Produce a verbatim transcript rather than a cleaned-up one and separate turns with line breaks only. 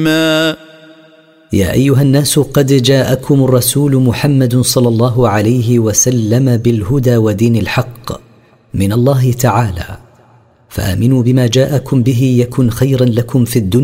يا أيها الناس قد جاءكم الرسول محمد صلى الله عليه وسلم بالهدى ودين الحق من الله تعالى، فآمنوا بما جاءكم به يكن خيرا لكم في الدنيا